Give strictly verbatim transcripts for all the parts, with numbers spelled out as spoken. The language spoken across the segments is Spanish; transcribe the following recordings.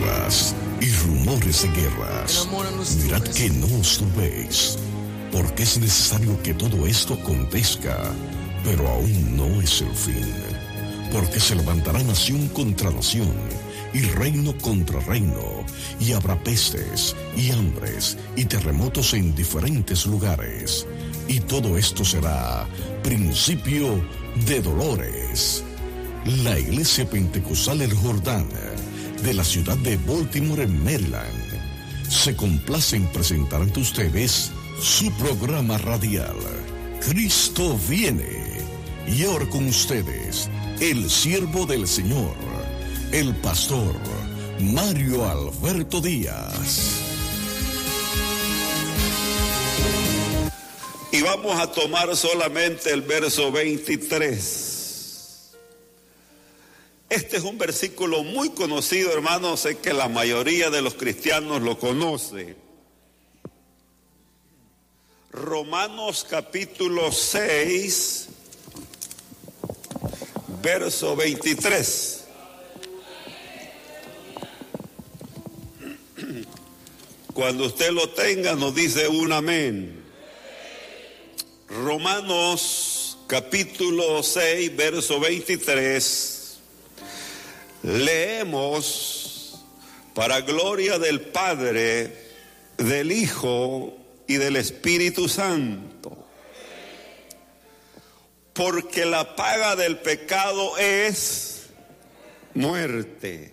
guerras y rumores de guerras. Mirad que no os turbéis, porque es necesario que todo esto acontezca, pero aún no es el fin. Porque se levantará nación contra nación, y reino contra reino, y habrá pestes, y hambres, y terremotos en diferentes lugares. Y todo esto será principio de dolores. La Iglesia Pentecostal El Jordán, de la ciudad de Baltimore, en Maryland, se complace en presentar ante ustedes su programa radial, Cristo viene. Y ahora con ustedes, el siervo del Señor, el pastor Mario Alberto Díaz. Y vamos a tomar solamente el verso veintitrés. Este es un versículo muy conocido, hermanos, sé que la mayoría de los cristianos lo conoce. Romanos capítulo seis, verso veintitrés. Cuando usted lo tenga, nos dice un amén. Romanos capítulo seis, verso veintitrés. Leemos: para gloria del Padre, del Hijo y del Espíritu Santo. Porque la paga del pecado es muerte,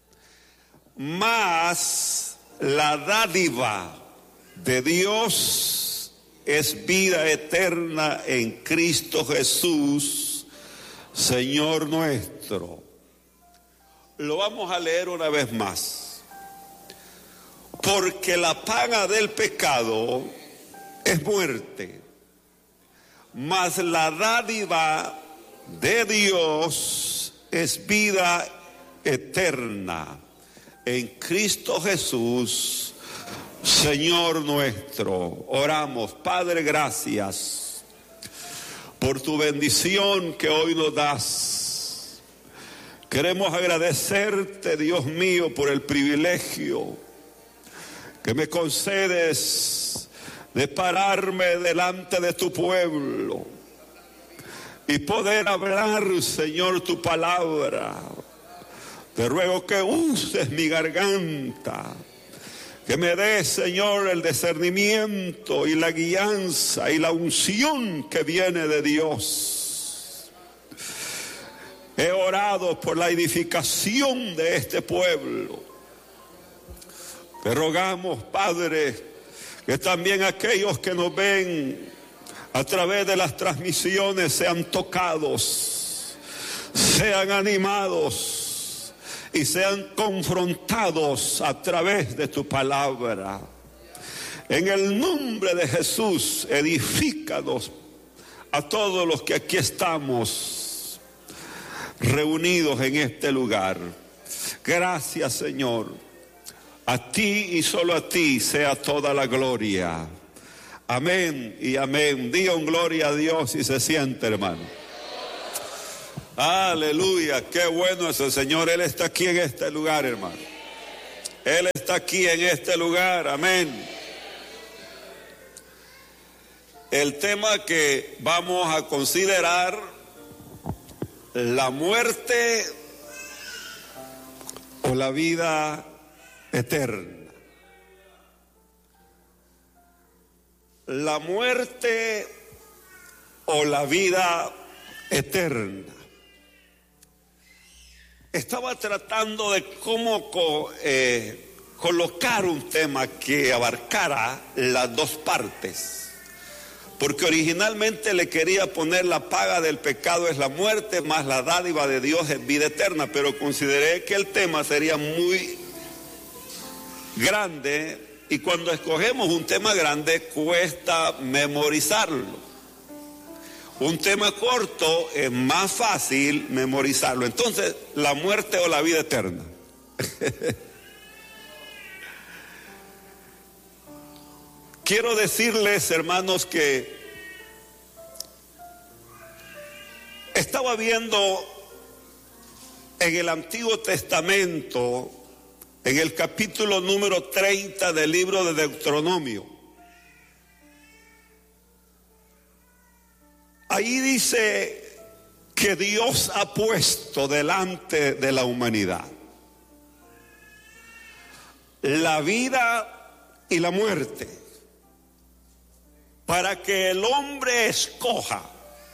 mas la dádiva de Dios es vida eterna en Cristo Jesús, Señor nuestro. Lo vamos a leer una vez más. Porque la paga del pecado es muerte, mas la dádiva de Dios es vida eterna en Cristo Jesús, Señor nuestro. Oramos. Padre, gracias por tu bendición que hoy nos das. Queremos agradecerte, Dios mío, por el privilegio que me concedes de pararme delante de tu pueblo y poder hablar, Señor, tu palabra. Te ruego que uses mi garganta, que me des, Señor, el discernimiento y la guianza y la unción que viene de Dios. He orado por la edificación de este pueblo. Te rogamos, Padre, que también aquellos que nos ven a través de las transmisiones sean tocados, sean animados y sean confrontados a través de tu palabra. En el nombre de Jesús, edifícanos a todos los que aquí estamos reunidos en este lugar. Gracias, Señor. A ti y solo a ti sea toda la gloria. Amén y amén. Digan gloria a Dios y se siente, hermano. Aleluya, qué bueno es el Señor. Él está aquí en este lugar, hermano. Él está aquí en este lugar, amén. El tema que vamos a considerar: la muerte o la vida eterna. La muerte o la vida eterna. Estaba tratando de cómo eh, colocar un tema que abarcara las dos partes, porque originalmente le quería poner la paga del pecado es la muerte, más la dádiva de Dios es vida eterna, pero consideré que el tema sería muy grande y cuando escogemos un tema grande cuesta memorizarlo. Un tema corto es más fácil memorizarlo. Entonces, la muerte o la vida eterna. Quiero decirles, hermanos, que estaba viendo en el Antiguo Testamento en el capítulo número treinta del libro de Deuteronomio. Ahí dice que Dios ha puesto delante de la humanidad la vida y la muerte, para que el hombre escoja.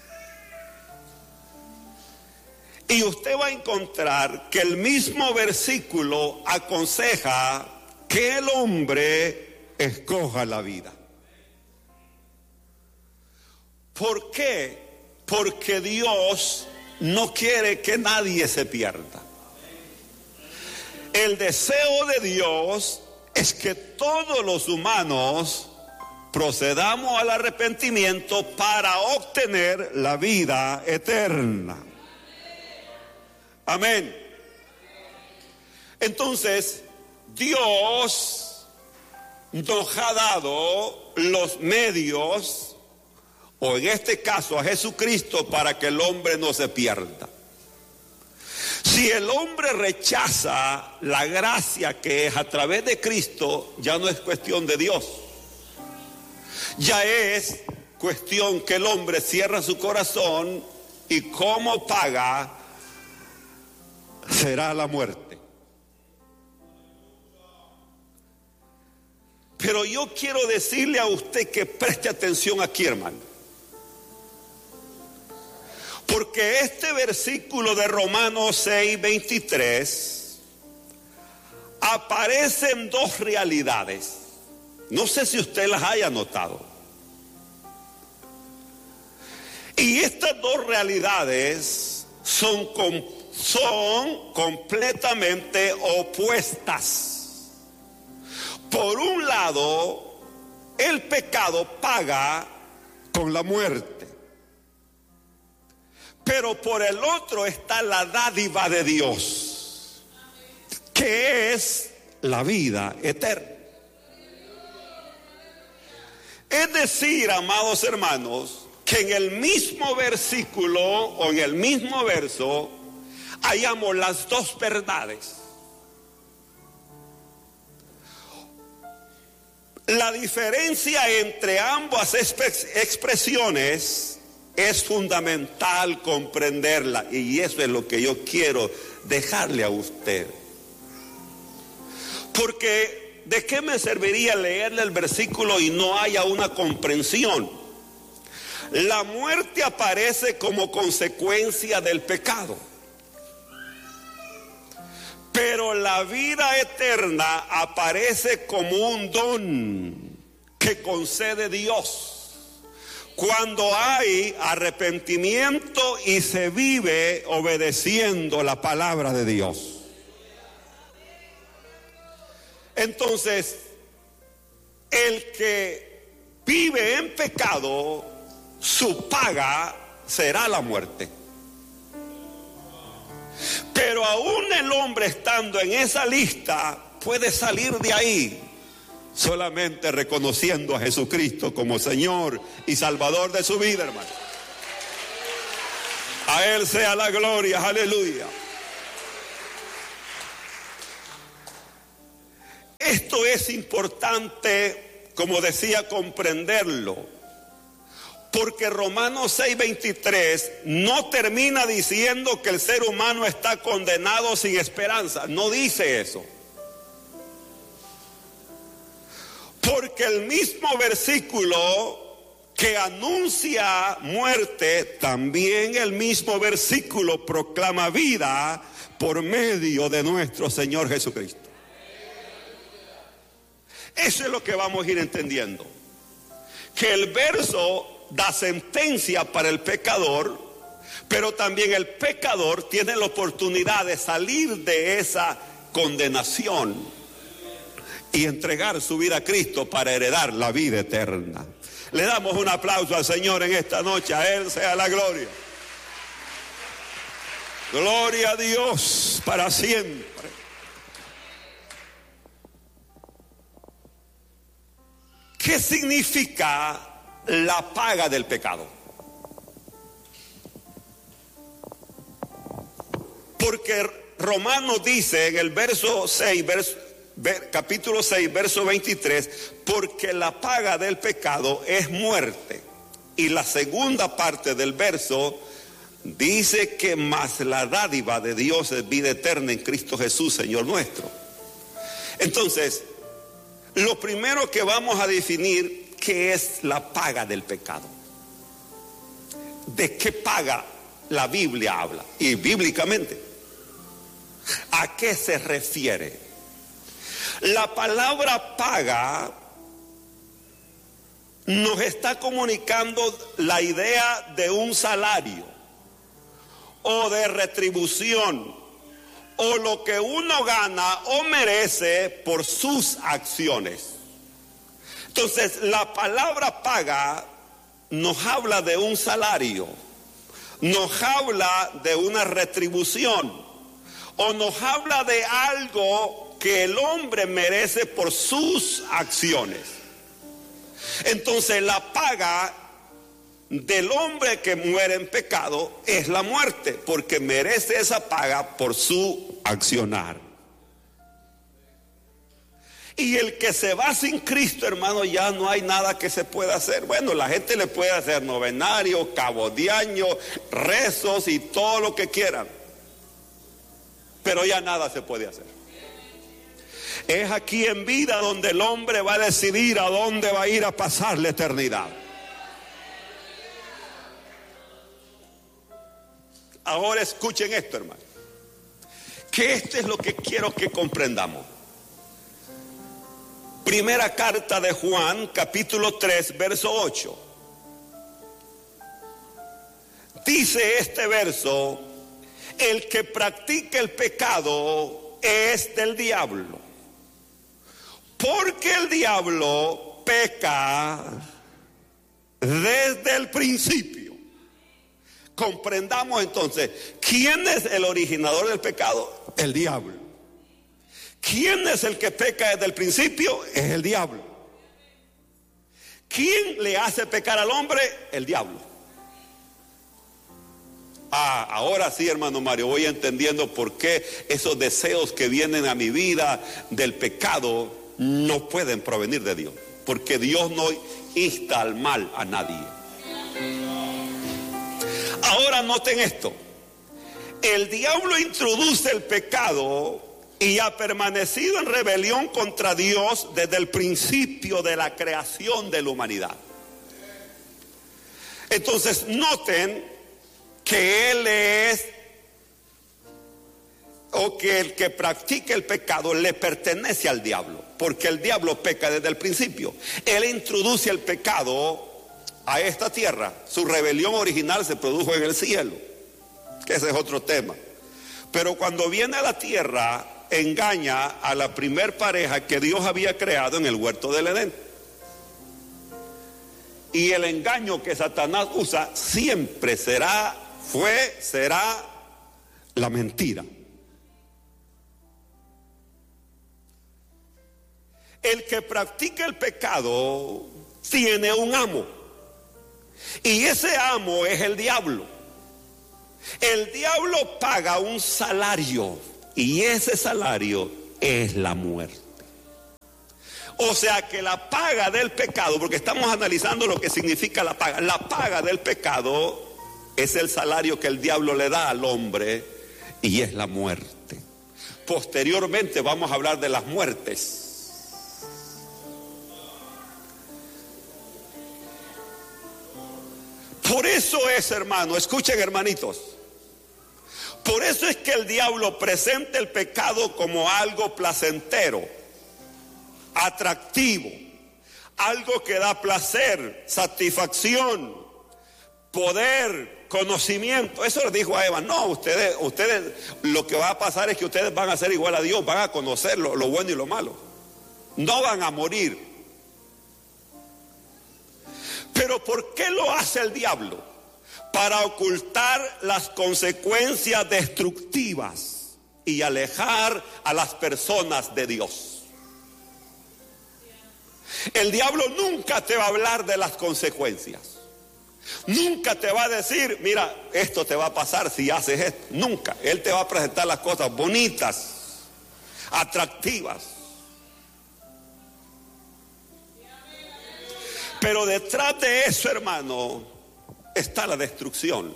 Y usted va a encontrar que el mismo versículo aconseja que el hombre escoja la vida. ¿Por qué? Porque Dios no quiere que nadie se pierda. El deseo de Dios es que todos los humanos procedamos al arrepentimiento para obtener la vida eterna. Amén. Entonces, Dios nos ha dado los medios, o en este caso a Jesucristo, para que el hombre no se pierda. Si el hombre rechaza la gracia que es a través de Cristo, ya no es cuestión de Dios. Ya es cuestión que el hombre cierra su corazón y como paga será la muerte. Pero yo quiero decirle a usted que preste atención aquí, hermano. Porque este versículo de Romanos seis, veintitrés aparecen dos realidades. No sé si usted las haya notado. Y estas dos realidades son, son completamente opuestas. Por un lado, el pecado paga con la muerte. Pero por el otro está la dádiva de Dios, que es la vida eterna. Es decir, amados hermanos, que en el mismo versículo o en el mismo verso hallamos las dos verdades. La diferencia entre ambas expresiones es fundamental comprenderla, y eso es lo que yo quiero dejarle a usted. Porque ¿de qué me serviría leerle el versículo y no haya una comprensión? La muerte aparece como consecuencia del pecado, pero la vida eterna aparece como un don que concede Dios cuando hay arrepentimiento y se vive obedeciendo la palabra de Dios. Entonces, el que vive en pecado, su paga será la muerte. Pero aún el hombre estando en esa lista puede salir de ahí solamente reconociendo a Jesucristo como Señor y Salvador de su vida, hermano. A Él sea la gloria, aleluya. Esto es importante, como decía, comprenderlo, porque Romanos seis, veintitrés no termina diciendo que el ser humano está condenado sin esperanza. No dice eso. Porque el mismo versículo que anuncia muerte, también el mismo versículo proclama vida por medio de nuestro Señor Jesucristo. Eso es lo que vamos a ir entendiendo. Que el verso da sentencia para el pecador, pero también el pecador tiene la oportunidad de salir de esa condenación y entregar su vida a Cristo para heredar la vida eterna. Le damos un aplauso al Señor en esta noche. A Él sea la gloria. Gloria a Dios para siempre. ¿Qué significa la paga del pecado? Porque Romanos dice en el verso seis, verso, capítulo seis, verso veintitrés, porque la paga del pecado es muerte. Y la segunda parte del verso dice que más la dádiva de Dios es vida eterna en Cristo Jesús, Señor nuestro. Entonces, lo primero que vamos a definir, ¿qué es la paga del pecado? ¿De qué paga la Biblia habla? Y bíblicamente, ¿a qué se refiere? La palabra paga nos está comunicando la idea de un salario o de retribución o lo que uno gana o merece por sus acciones. Entonces, la palabra paga nos habla de un salario, nos habla de una retribución o nos habla de algo que el hombre merece por sus acciones. Entonces, la paga del hombre que muere en pecado es la muerte, porque merece esa paga por su accionar. Y el que se va sin Cristo, hermano, ya no hay nada que se pueda hacer. Bueno, la gente le puede hacer novenario, cabo de año, rezos y todo lo que quieran, pero ya nada se puede hacer. Es aquí en vida donde el hombre va a decidir a dónde va a ir a pasar la eternidad. Ahora escuchen esto, hermano, que esto es lo que quiero que comprendamos. Primera carta de Juan, capítulo tres, verso ocho. Dice este verso: el que practica el pecado es del diablo, porque el diablo peca desde el principio. Comprendamos entonces, ¿quién es el originador del pecado? El diablo. ¿Quién es el que peca desde el principio? Es el diablo. ¿Quién le hace pecar al hombre? El diablo. Ah, ahora sí, hermano Mario, voy entendiendo por qué esos deseos que vienen a mi vida del pecado no pueden provenir de Dios, porque Dios no insta al mal a nadie. Ahora noten esto: el diablo introduce el pecado y ha permanecido en rebelión contra Dios desde el principio de la creación de la humanidad. Entonces noten que él es, o que el que practica el pecado le pertenece al diablo, porque el diablo peca desde el principio. Él introduce el pecado a esta tierra. Su rebelión original se produjo en el cielo, que ese es otro tema. Pero cuando viene a la tierra, engaña a la primer pareja que Dios había creado en el huerto del Edén. Y el engaño que Satanás usa siempre será, fue, será la mentira. El que practica el pecado tiene un amo, y ese amo es el diablo. El diablo paga un salario, y ese salario es la muerte. O sea que la paga del pecado, porque estamos analizando lo que significa la paga. La paga del pecado es el salario que el diablo le da al hombre, y es la muerte. Posteriormente vamos a hablar de las muertes. Por eso es, hermano, escuchen, hermanitos, por eso es que el diablo presenta el pecado como algo placentero, atractivo, algo que da placer, satisfacción, poder, conocimiento. Eso le dijo a Eva: no, ustedes, ustedes, lo que va a pasar es que ustedes van a ser igual a Dios, van a conocer lo, lo bueno y lo malo, no van a morir. Pero ¿por qué lo hace el diablo? Para ocultar las consecuencias destructivas y alejar a las personas de Dios. El diablo nunca te va a hablar de las consecuencias. Nunca te va a decir, mira, esto te va a pasar si haces esto. Nunca. Él te va a presentar las cosas bonitas, atractivas. Pero detrás de eso, hermano, está la destrucción.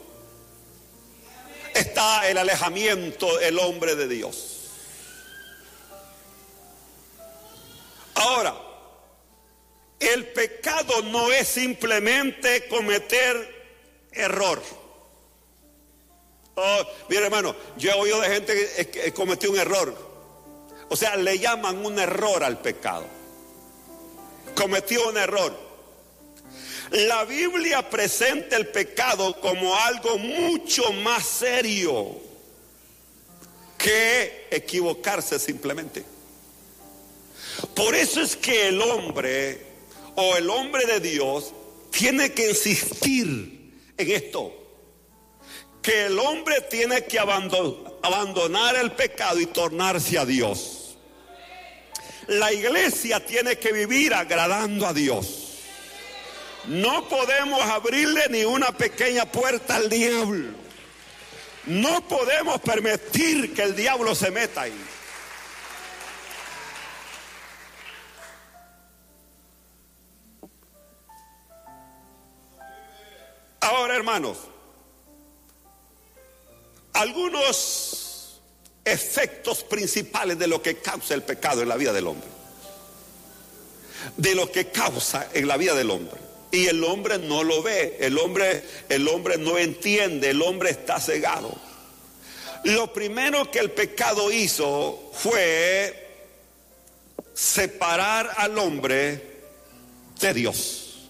Está el alejamiento del hombre de Dios. Ahora, el pecado no es simplemente cometer error. Oh, mira, hermano, yo he oído de gente que cometió un error. O sea, le llaman un error al pecado. Cometió un error. La Biblia presenta el pecado como algo mucho más serio que equivocarse simplemente. Por eso es que el hombre o el hombre de Dios tiene que insistir en esto, que el hombre tiene que abandonar el pecado y tornarse a Dios. La iglesia tiene que vivir agradando a Dios. No podemos abrirle ni una pequeña puerta al diablo. No podemos permitir que el diablo se meta ahí. Ahora, hermanos, algunos efectos principales de lo que causa el pecado en la vida del hombre. De lo que causa en la vida del hombre. Y el hombre no lo ve, el hombre, el hombre no entiende, el hombre está cegado. Lo primero que el pecado hizo fue separar al hombre de Dios.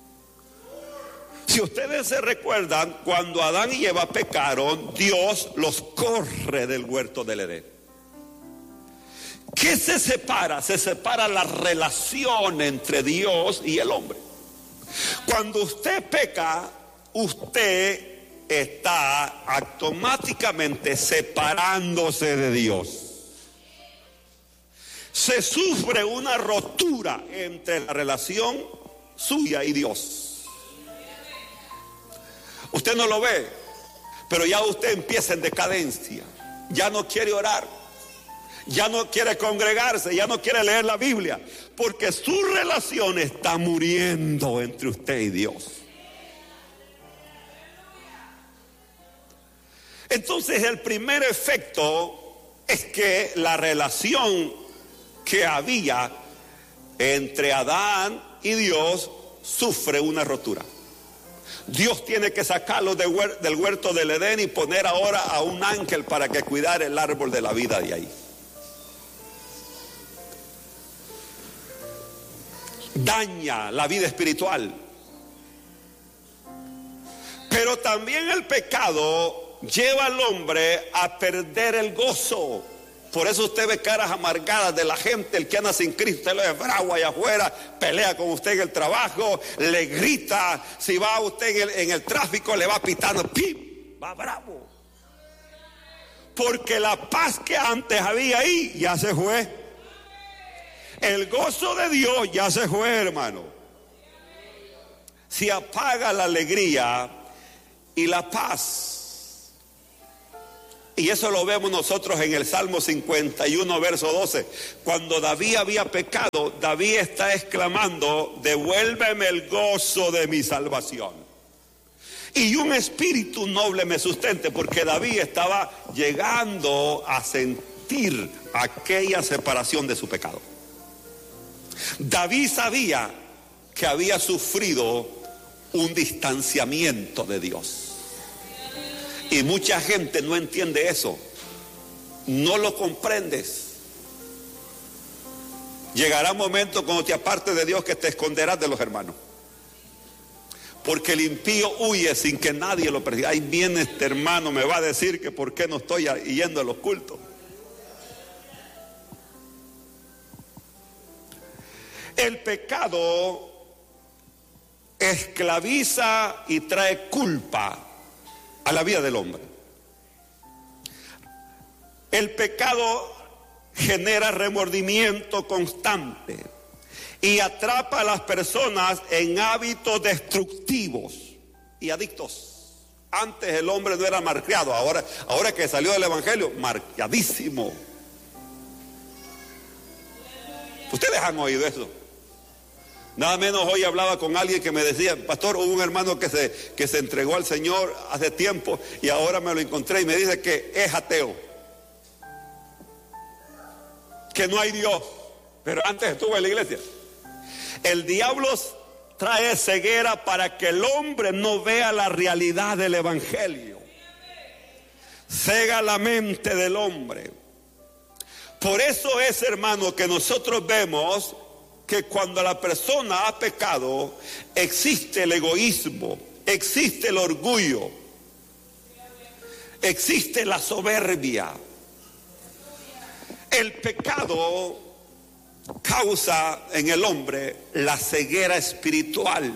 Si ustedes se recuerdan, cuando Adán y Eva pecaron, Dios los corre del huerto del Edén. ¿Qué se separa? Se separa la relación entre Dios y el hombre. Cuando usted peca, usted está automáticamente separándose de Dios. Se sufre una rotura entre la relación suya y Dios. Usted no lo ve, pero ya usted empieza en decadencia. Ya no quiere orar, ya no quiere congregarse, ya no quiere leer la Biblia, porque su relación está muriendo entre usted y Dios. Entonces el primer efecto es que la relación que había entre Adán y Dios sufre una rotura. Dios tiene que sacarlo de huer- del huerto del Edén y poner ahora a un ángel para que cuidara el árbol de la vida de ahí. Daña la vida espiritual. Pero también el pecado lleva al hombre a perder el gozo. Por eso usted ve caras amargadas de la gente. El que anda sin Cristo, usted lo ve bravo allá afuera, pelea con usted en el trabajo, le grita. Si va usted en el, en el tráfico, le va pitando, ¡pim! Va bravo. Porque la paz que antes había ahí ya se fue. El gozo de Dios ya se fue, hermano. Se apaga la alegría y la paz. Y eso lo vemos nosotros en el Salmo cincuenta y uno, verso doce. Cuando David había pecado, David está exclamando: devuélveme el gozo de mi salvación. Y un espíritu noble me sustente, porque David estaba llegando a sentir aquella separación de su pecado. David sabía que había sufrido un distanciamiento de Dios. Y mucha gente no entiende eso. No lo comprendes. Llegará un momento cuando te apartes de Dios que te esconderás de los hermanos. Porque el impío huye sin que nadie lo persiga. Ahí viene este hermano, me va a decir que por qué no estoy yendo a los cultos. El pecado esclaviza y trae culpa a la vida del hombre. El pecado genera remordimiento constante y atrapa a las personas en hábitos destructivos. y adictos. Antes el hombre no era malcriado, ahora, ahora que salió del evangelio, marcadísimo. Ustedes han oído eso. Nada menos hoy hablaba con alguien que me decía: pastor, hubo un hermano que se, que se entregó al Señor hace tiempo y ahora me lo encontré y me dice que es ateo, que no hay Dios, pero antes estuvo en la iglesia. El diablo trae ceguera para que el hombre no vea la realidad del evangelio. Cega la mente del hombre. Por eso es, hermano, que nosotros vemos que cuando la persona ha pecado, existe el egoísmo, existe el orgullo, existe la soberbia. El pecado causa en el hombre la ceguera espiritual.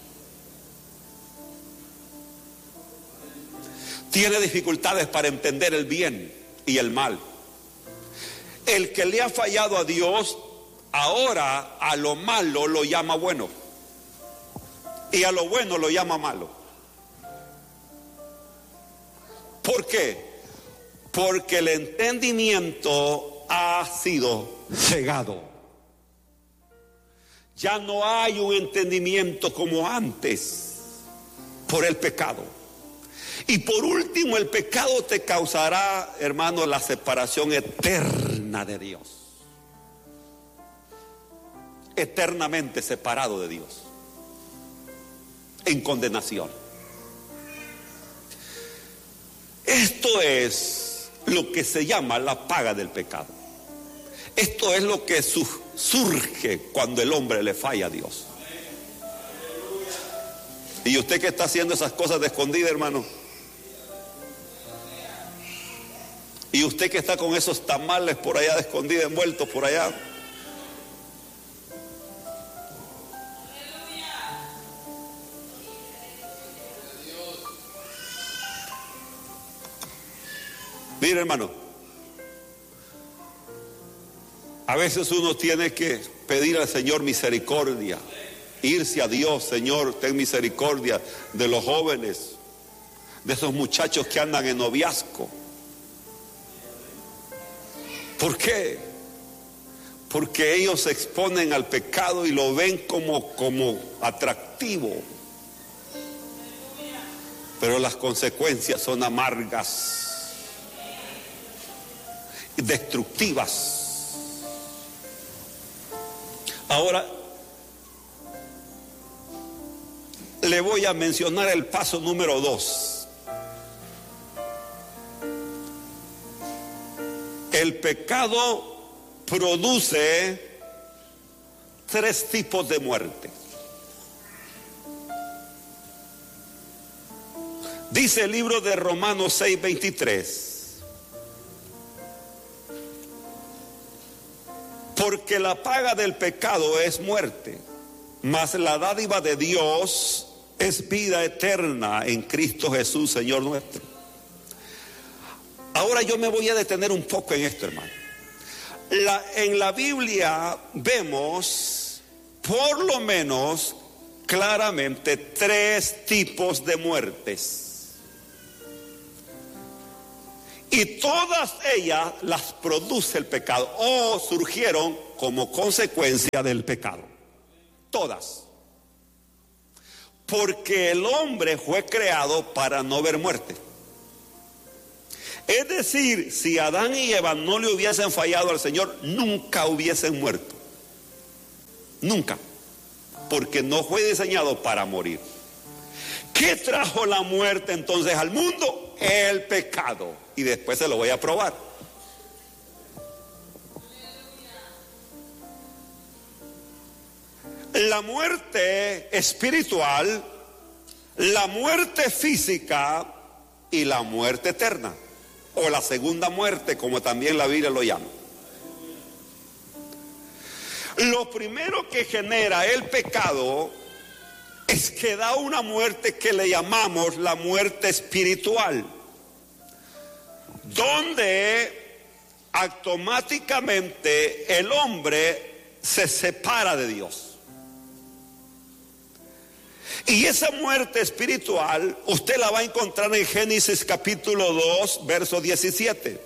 Tiene dificultades para entender el bien y el mal. El que le ha fallado a Dios, ahora a lo malo lo llama bueno y a lo bueno lo llama malo. ¿Por qué? Porque el entendimiento ha sido cegado. Ya no hay un entendimiento como antes por el pecado. Y por último, el pecado te causará, hermano, la separación eterna de Dios. Eternamente separado de Dios, en condenación. Esto es lo que se llama la paga del pecado. Esto es lo que surge cuando el hombre le falla a Dios. Y usted que está haciendo esas cosas de escondida, hermano, y usted que está con esos tamales por allá de escondida, envueltos por allá, mire, hermano, a veces uno tiene que pedir al Señor misericordia, irse a Dios: Señor, ten misericordia de los jóvenes, de esos muchachos que andan en noviazgo. ¿Por qué? Porque ellos se exponen al pecado y lo ven como, como atractivo, pero las consecuencias son amargas, destructivas. Ahora le voy a mencionar el paso número dos. El pecado produce tres tipos de muerte. Dice el libro de Romanos seis veintitrés: porque la paga del pecado es muerte, mas la dádiva de Dios es vida eterna en Cristo Jesús, Señor nuestro. Ahora yo me voy a detener un poco en esto, hermano. La, en la Biblia vemos por lo menos claramente tres tipos de muertes. Y todas ellas las produce el pecado o surgieron como consecuencia del pecado. Todas. Porque el hombre fue creado para no ver muerte. Es decir, si Adán y Eva no le hubiesen fallado al Señor, nunca hubiesen muerto. Nunca. Porque no fue diseñado para morir. ¿Qué trajo la muerte entonces al mundo? El pecado. Y después se lo voy a probar. La muerte espiritual, la muerte física y la muerte eterna, o la segunda muerte, como también la Biblia lo llama. Lo primero que genera el pecado es que da una muerte que le llamamos la muerte espiritual, donde automáticamente el hombre se separa de Dios. Y esa muerte espiritual usted la va a encontrar en Génesis capítulo dos, verso diecisiete.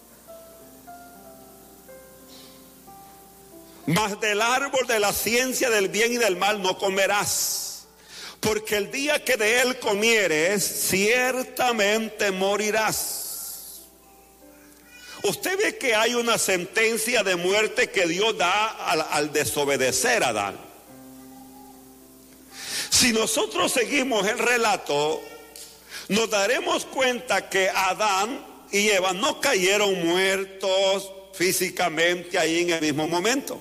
Mas del árbol de la ciencia del bien y del mal no comerás, porque el día que de él comieres, ciertamente morirás. Usted ve que hay una sentencia de muerte que Dios da al, al desobedecer a Adán. Si nosotros seguimos el relato, nos daremos cuenta que Adán y Eva no cayeron muertos físicamente ahí en el mismo momento.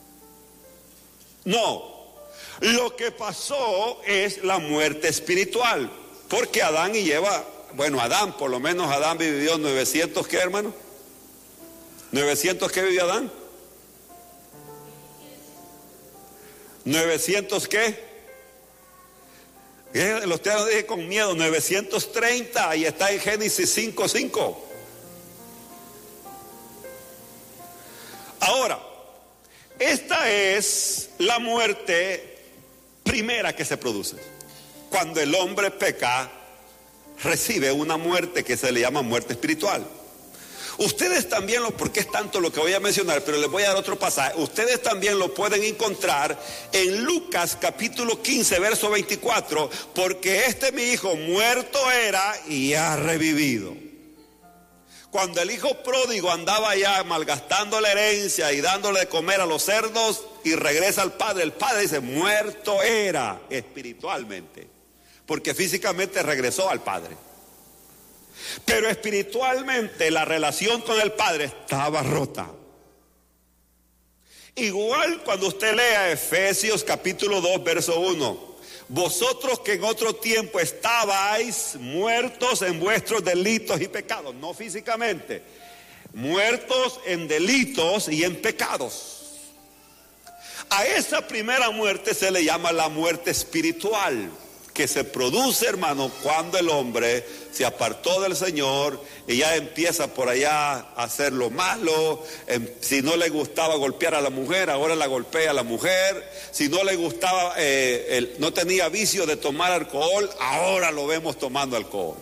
No, lo que pasó es la muerte espiritual, porque Adán y Eva, bueno, Adán, por lo menos Adán vivió novecientos, ¿qué, hermano? ¿novecientos qué vivió Adán? ¿novecientos qué? Los te lo dije con miedo, novecientos treinta, y está en Génesis cinco cinco. Ahora, esta es la muerte primera que se produce. Cuando el hombre peca, recibe una muerte que se le llama muerte espiritual. Ustedes también lo, porque es tanto lo que voy a mencionar, pero les voy a dar otro pasaje. Ustedes también lo pueden encontrar en Lucas capítulo quince, verso veinticuatro, porque este mi hijo muerto era y ha revivido. Cuando el hijo pródigo andaba ya malgastando la herencia y dándole de comer a los cerdos y regresa al padre, el padre dice, muerto era espiritualmente, porque físicamente regresó al padre. Pero espiritualmente la relación con el Padre estaba rota. Igual cuando usted lea Efesios capítulo dos, verso uno. Vosotros que en otro tiempo estabais muertos en vuestros delitos y pecados, no físicamente, muertos en delitos y en pecados. A esa primera muerte se le llama la muerte espiritual, que se produce, hermano, cuando el hombre se apartó del Señor y ya empieza por allá a hacer lo malo. Si no le gustaba golpear a la mujer, ahora la golpea a la mujer. Si no le gustaba, eh, el, no tenía vicio de tomar alcohol, ahora lo vemos tomando alcohol.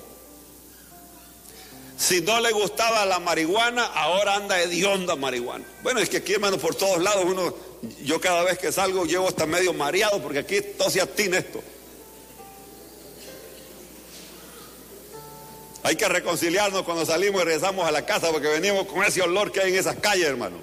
Si no le gustaba la marihuana, ahora anda hediondo a marihuana. Bueno, es que aquí, hermano, por todos lados uno, yo cada vez que salgo llevo hasta medio mareado, porque aquí todo se atina esto. Hay que reconciliarnos cuando salimos y regresamos a la casa, porque venimos con ese olor que hay en esas calles, hermano.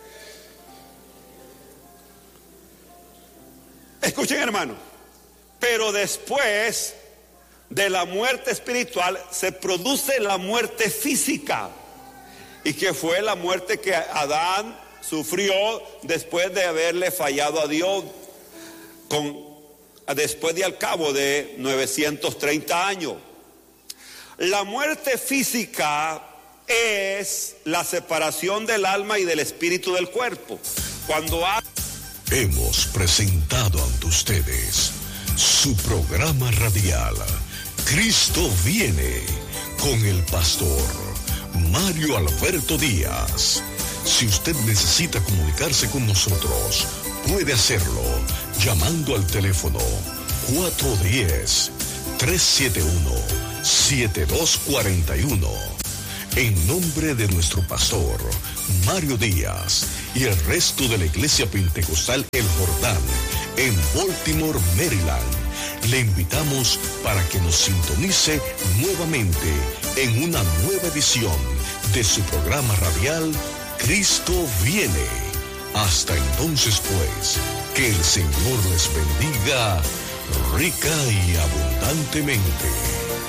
Escuchen, hermano, pero después de la muerte espiritual se produce la muerte física, y que fue la muerte que Adán sufrió después de haberle fallado a Dios, con, después de al cabo de novecientos treinta años. La muerte física es la separación del alma y del espíritu del cuerpo. Cuando ha... Hemos presentado ante ustedes su programa radial Cristo viene, con el pastor Mario Alberto Díaz. Si usted necesita comunicarse con nosotros, puede hacerlo llamando al teléfono cuatro uno cero, tres siete uno, siete dos cuatro uno. En nombre de nuestro pastor Mario Díaz y el resto de la Iglesia Pentecostal El Jordán en Baltimore, Maryland, le invitamos para que nos sintonice nuevamente en una nueva edición de su programa radial Cristo viene. Hasta entonces, pues, que el Señor les bendiga rica y abundantemente.